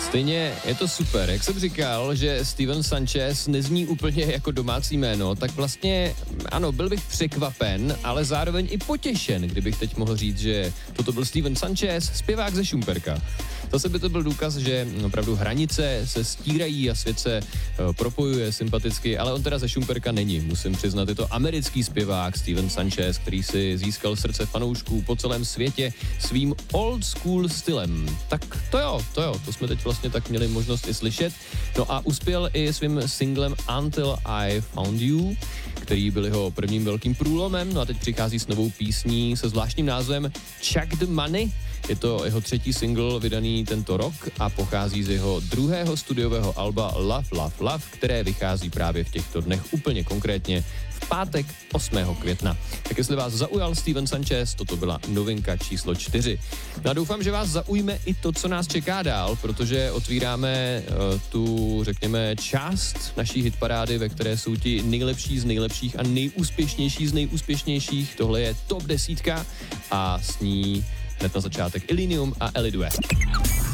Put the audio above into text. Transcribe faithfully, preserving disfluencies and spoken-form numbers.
Stejně je to super. Jak jsem říkal, že Steven Sanchez nezní úplně jako domácí jméno, tak vlastně ano, byl bych překvapen, ale zároveň i potěšen, kdybych teď mohl říct, že toto byl Steven Sanchez, zpěvák ze Šumperka. Zase by to byl důkaz, že opravdu hranice se stírají a svět se uh, propojuje sympaticky, ale on teda ze Šumperka není. Musím přiznat, je to americký zpěvák Steven Sanchez, který si získal srdce fanoušků po celém světě svým old school stylem. Tak to jo, to jo, to jsme teď vlastně tak měli možnost i slyšet. No a uspěl i svým singlem Until I Found You, který byl jeho prvním velkým průlomem, no a teď přichází s novou písní se zvláštním názvem Chuck the Money. Je to jeho třetí single vydaný tento rok a pochází z jeho druhého studiového alba Love, Love, Love, které vychází právě v těchto dnech úplně konkrétně v pátek osmého května. Tak jestli vás zaujal Steven Sanchez, toto byla novinka číslo čtyři. No a doufám, že vás zaujme i to, co nás čeká dál, protože otvíráme uh, tu, řekněme, část naší hitparády, ve které jsou ti nejlepší z nejlepších a nejúspěšnější z nejúspěšnějších. Tohle je top desítka a s ní hned na začátek Illenium a Elidue.